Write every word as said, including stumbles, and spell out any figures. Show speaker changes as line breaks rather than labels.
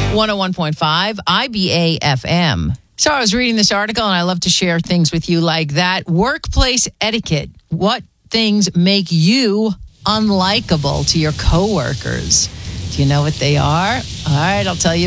one oh one point five I B A F M. So I was reading this article, and I love to share things with you like that. Workplace etiquette. What things make you unlikable to your coworkers? Do you know what they are? All right, I'll tell you